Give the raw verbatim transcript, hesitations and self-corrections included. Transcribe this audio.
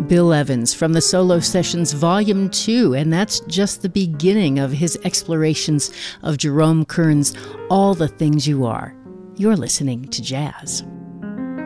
Bill Evans from the Solo Sessions Volume two, and that's just the beginning of his explorations of Jerome Kern's All the Things You Are. You're listening to Jazz.